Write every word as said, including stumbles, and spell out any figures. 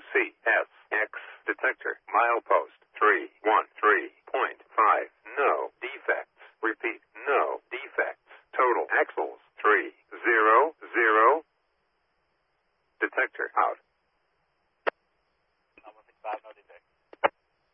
C S X detector milepost three one three point five. No defects. Repeat, no defects. Total axles three zero zero. Detector out.